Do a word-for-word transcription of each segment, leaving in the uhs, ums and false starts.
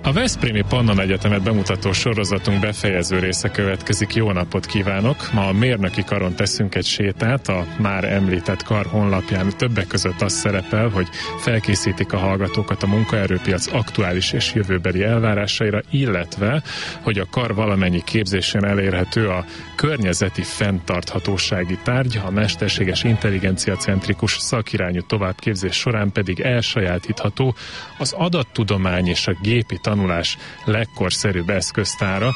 A Veszprémi Pannon Egyetemet bemutató sorozatunk befejező része következik. Jó napot kívánok! Ma a mérnöki karon teszünk egy sétát. A már említett kar honlapján többek között az szerepel, hogy felkészítik a hallgatókat a munkaerőpiac aktuális és jövőbeli elvárásaira, illetve, hogy a kar valamennyi képzésen elérhető a környezeti fenntarthatósági tárgy, a mesterséges intelligencia-centrikus szakirányú továbbképzés során pedig elsajátítható az adattudomány és a gépi tanulás legkorszerűbb eszköztára.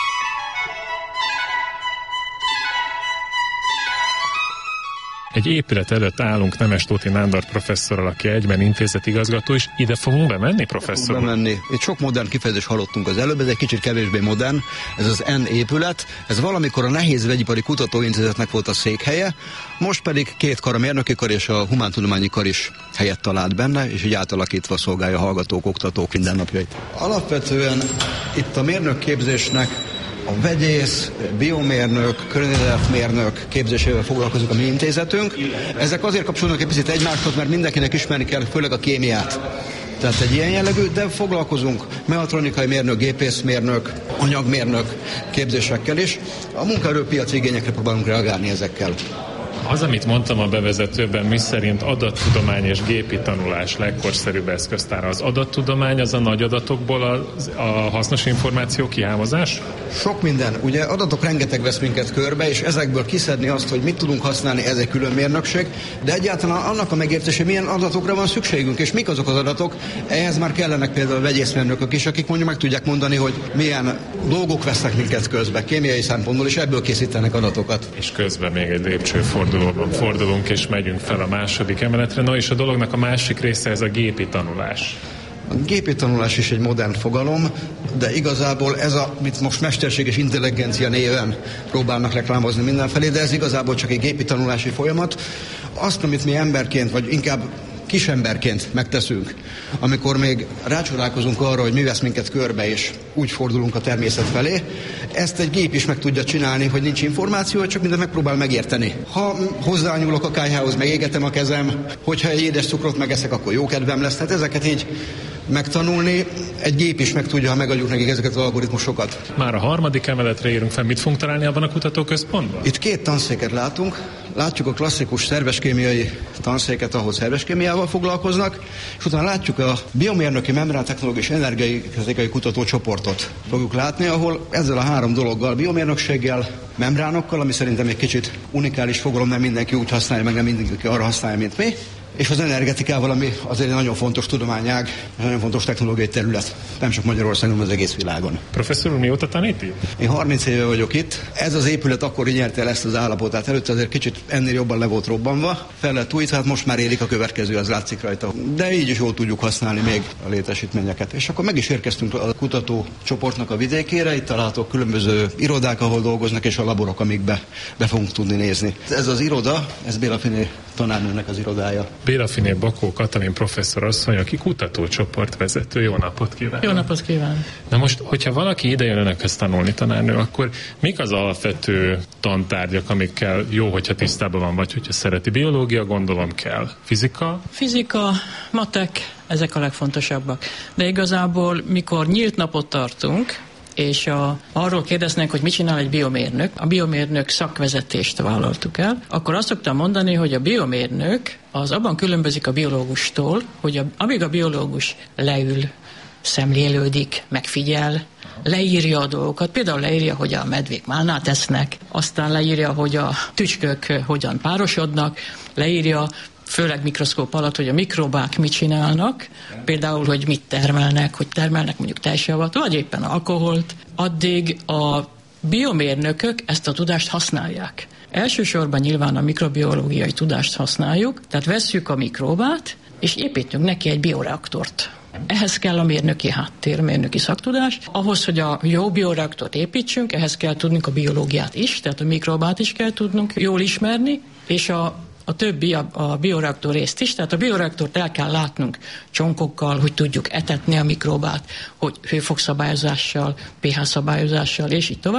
Egy épület előtt állunk Nemestóti Nándor professzorral, aki egyben intézetigazgató is. Ide fogunk bemenni, professzor? Fogunk bemenni. Itt sok modern kifejezést hallottunk az előbb, ez egy kicsit kevésbé modern. Ez az N épület. Ez valamikor a Nehéz Vegyipari Kutatóintézetnek volt a székhelye, most pedig két kar, a mérnöki kar és a humántudományi kar is helyet talált benne, és így átalakítva szolgálja a hallgatók, oktatók mindennapjait. Alapvetően itt a mérnökképzésnek a vegyész, biomérnök, környezetmérnök képzésével foglalkozik a mi intézetünk. Ezek azért kapcsolódnak egy picit egymáshoz, mert mindenkinek ismerni kell, főleg a kémiát. Tehát egy ilyen jellegű, de foglalkozunk mechatronikai mérnök, gépészmérnök, anyagmérnök képzésekkel is. A munkaerőpiaci igényekre próbálunk reagálni ezekkel. Az, amit mondtam a bevezetőben, miszerint adattudomány és gépi tanulás legkorszerűbb eszköztára. Az adattudomány az a nagy adatokból a, a hasznos információ kihámozás? Sok minden. Ugye adatok rengeteg vesz minket körbe, és ezekből kiszedni azt, hogy mit tudunk használni, ez egy külön mérnökség, de egyáltalán annak a megértése, milyen adatokra van szükségünk, és mik azok az adatok, ehhez már kellenek például vegyészmérnökök is, akik mondjuk meg tudják mondani, hogy milyen dolgok vesznek minket közbe, kémiai szempontból, és ebből készítenek adatokat. És közben még egy lépcsőfordulóban fordulunk, és megyünk fel a második emeletre. No, és a dolognak a másik része ez a gépi tanulás. A gépi tanulás is egy modern fogalom, de igazából ez a, mit most mesterséges intelligencia néven próbálnak reklámozni mindenfelé, de ez igazából csak egy gépi tanulási folyamat. Azt, amit mi emberként, vagy inkább kisemberként megteszünk, amikor még rácsodálkozunk arra, hogy mi vesz minket körbe, és úgy fordulunk a természet felé, ezt egy gép is meg tudja csinálni, hogy nincs információ, csak mindent megpróbál megérteni. Ha hozzányúlok a kályhához, megégetem a kezem, hogyha egy édes cukrot megeszek, akkor jó kedvem lesz. Tehát ezeket így megtanulni, egy gép is meg tudja, ha megadjuk nekik ezeket az algoritmusokat. Már a harmadik emeletre érünk fel. Mit fogunk találni abban a kutatóközpontban? Itt két tanszéket látunk. Látjuk a klasszikus szerveskémiai tanszéket, ahol szerveskémiával foglalkoznak, és utána látjuk a biomérnöki, membrán-technológiai és energetikai kutatócsoportot fogjuk látni, ahol ezzel a három dologgal, biomérnökséggel, membránokkal, ami szerintem egy kicsit unikális fogalom, nem mindenki úgy használja, meg nem mindenki arra használja, mint mi, és az energetikával, ami azért egy nagyon fontos tudományág, nagyon fontos technológiai terület, nem csak Magyarországon, hanem az egész világon. Professzor úr, mióta tanít itt? Én harminc éve vagyok itt. Ez az épület akkor nyerte el ezt az állapotát. Előtte azért kicsit ennél jobban le volt robbanva. Fel lett újítva, hát most már élik a következő, az látszik rajta. De így is jól tudjuk használni még a létesítményeket. És akkor meg is érkeztünk a kutatócsoportnak a vidékére. Itt találhatók különböző irodák, ahol dolgoznak, és a laborok, amikbe be fogunk tudni nézni. Ez az iroda, ez Béla Finé tanárnőnek az irodája. Béla Finé Bakó Katalin professzor asszony, aki kutatócsoport vezető. Jó napot kívánok! Jó napot kívánok! Na most, hogyha valaki ide jön önökhöz tanulni, tanárnő, akkor mik az alapvető tantárgyak, amikkel jó, hogyha tisztában van, vagy hogyha szereti? Biológia, gondolom kell. Fizika? Fizika, matek, ezek a legfontosabbak. De igazából, mikor nyílt napot tartunk, és a, arról kérdeznek, hogy mit csinál egy biomérnök, a biomérnök szakvezetést vállaltuk el, akkor azt szoktam mondani, hogy a biomérnök az abban különbözik a biológustól, hogy a, amíg a biológus leül, szemlélődik, megfigyel, leírja a dolgokat, például leírja, hogy a medvék málnát esznek, aztán leírja, hogy a tücskök hogyan párosodnak, leírja, főleg mikroszkóp alatt, hogy a mikrobák mit csinálnak, például, hogy mit termelnek, hogy termelnek mondjuk tejsavat, vagy éppen alkoholt, addig a biomérnökök ezt a tudást használják. Elsősorban nyilván a mikrobiológiai tudást használjuk, tehát vesszük a mikróbát, és építünk neki egy bioreaktort. Ehhez kell a mérnöki háttér, mérnöki szaktudás. Ahhoz, hogy a jó bioreaktort építsünk, ehhez kell tudnunk a biológiát is, tehát a mikrobát is kell tudnunk jól ismerni, és a a többi, a, a bioreaktor részt is, tehát a bioreaktort el kell látnunk csonkokkal, hogy tudjuk etetni a mikróbát, hogy hőfokszabályozással, pH szabályozással, és így tovább.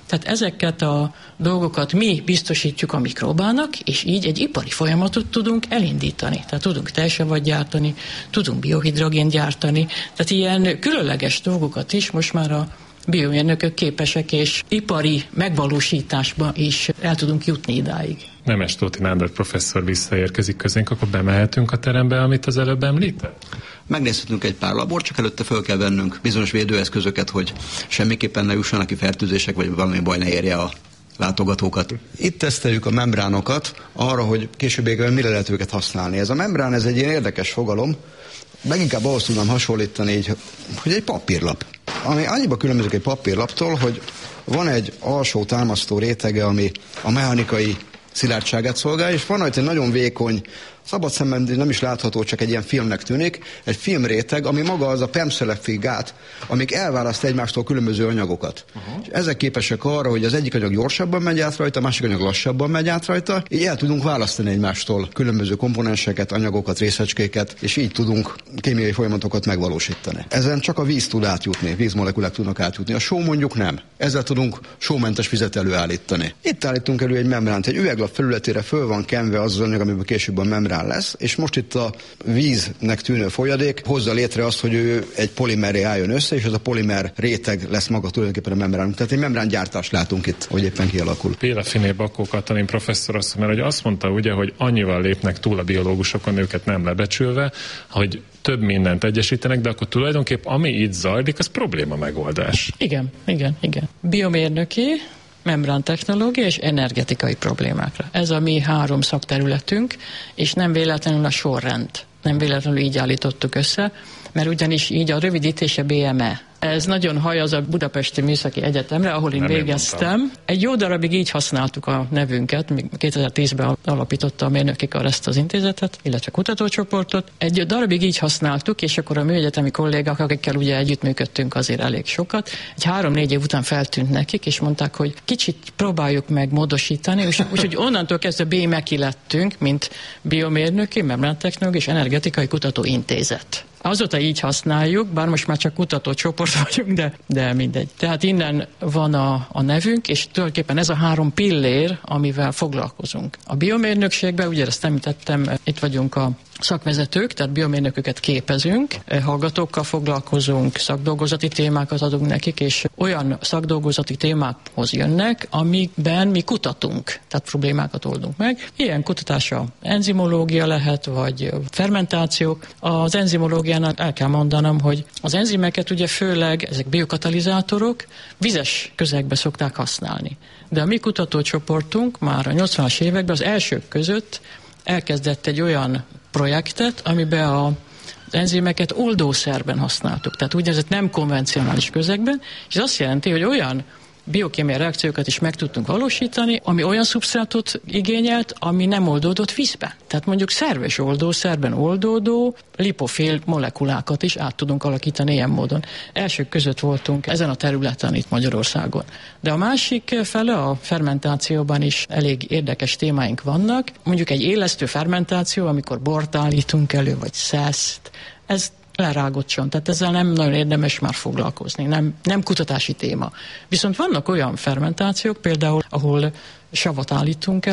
Tehát ezeket a dolgokat mi biztosítjuk a mikrobának, és így egy ipari folyamatot tudunk elindítani. Tehát tudunk tejsavat gyártani, tudunk biohidrogént gyártani, tehát ilyen különleges dolgokat is most már a biomérnökök képesek, és ipari megvalósításba is el tudunk jutni idáig. Nemes Tóth Nándor professzor visszaérkezik közénk, akkor bemehetünk a terembe, amit az előbb említett? Megnézhetünk egy pár labort, csak előtte föl kell vennünk bizonyos védőeszközöket, hogy semmiképpen ne jussanak ki fertőzések, vagy valami baj ne érje a látogatókat. Itt teszteljük a membránokat arra, hogy későbbiekben mire lehet őket használni. Ez a membrán, ez egy ilyen érdekes fogalom, leginkább ahhoz tudnám hasonlítani, így, hogy egy papírlap. Ami annyiba különbözik egy papírlaptól, hogy van egy alsó támasztó rétege, ami a mechanikai szilárdságát szolgál, és van rajta egy nagyon vékony, szabad szemben nem is látható, csak egy ilyen filmnek tűnik, egy filmréteg, ami maga az a permszelektív gát, amik elválaszt egymástól különböző anyagokat. Uh-huh. És ezek képesek arra, hogy az egyik anyag gyorsabban megy át rajta, a másik anyag lassabban megy át rajta, így el tudunk választani egymástól különböző komponenseket, anyagokat, részecskéket, és így tudunk kémiai folyamatokat megvalósítani. Ezen csak a víz tud átjutni, vízmolekulák tudnak átjutni. A só mondjuk nem. Ezzel tudunk sómentes vizet előállítani. Itt állítunk elő egy membránt, egy üveglap felületére föl van kenve az az anyag, amiből később a membrán lesz, és most itt a víznek tűnő folyadék hozza létre azt, hogy ő egy polimerré álljon össze, és az a polimer réteg lesz maga tulajdonképpen a membrán. Tehát egy membrángyártást látunk itt, hogy éppen kialakul. Péla Finé Bakó Katalin professzor azt mondja, mert hogy azt mondta ugye, hogy annyival lépnek túl a biológusokon, őket nem lebecsülve, hogy több mindent egyesítenek, de akkor tulajdonképp ami itt zajlik, az probléma megoldás. Igen, igen, igen. Biomérnöki, membrántechnológia és energetikai problémákra. Ez a mi három szakterületünk, és nem véletlenül a sorrend. Nem véletlenül így állítottuk össze, mert ugyanis így a rövidítése bé em e. Ez nagyon hajaz a Budapesti Műszaki Egyetemre, ahol én nem végeztem. Én Egy jó darabig így használtuk a nevünket, még kétezer-tízben alapította a mérnöki kar ezt az intézetet, illetve kutatócsoportot. Egy darabig így használtuk, és akkor a műegyetemi kollégák, akikkel ugye együttműködtünk azért elég sokat, egy három-négy év után feltűnt nekik, és mondták, hogy kicsit próbáljuk meg módosítani, és úgyhogy onnantól kezdve bé em e lettünk, mint biomérnöki, membrántechnológiai és energetikai kutatóintézet. Azóta így használjuk, bár most már csak kutatócsoport vagyunk, de, de mindegy. Tehát innen van a, a nevünk, és tulajdonképpen ez a három pillér, amivel foglalkozunk. A biomérnökségben, ugye ezt említettem, itt vagyunk a szakvezetők, tehát biomérnököket képezünk, hallgatókkal foglalkozunk, szakdolgozati témákat adunk nekik, és olyan szakdolgozati témákhoz jönnek, amikben mi kutatunk, tehát problémákat oldunk meg. Ilyen kutatása enzimológia lehet, vagy fermentáció. Az enzimológiánál el kell mondanom, hogy az enzimeket ugye főleg, ezek biokatalizátorok, vizes közegbe szokták használni. De a mi kutatócsoportunk már a nyolcvanas években az elsők között elkezdett egy olyan projektet, amiben a az enzimeket oldószerben használtuk, tehát úgynevezett nem konvencionális közegben, és ez azt jelenti, hogy olyan biokémiai reakciókat is meg tudtunk valósítani, ami olyan szubsztrátot igényelt, ami nem oldódott vízben. Tehát mondjuk szerves oldószerben oldódó lipofél molekulákat is át tudunk alakítani ilyen módon. Elsők között voltunk ezen a területen itt Magyarországon. De a másik fele, a fermentációban is elég érdekes témáink vannak. Mondjuk egy élesztő fermentáció, amikor bort állítunk elő, vagy szeszt, ez lerágott csont, tehát ezzel nem nagyon érdemes már foglalkozni, nem, nem kutatási téma. Viszont vannak olyan fermentációk, például, ahol savat állítunk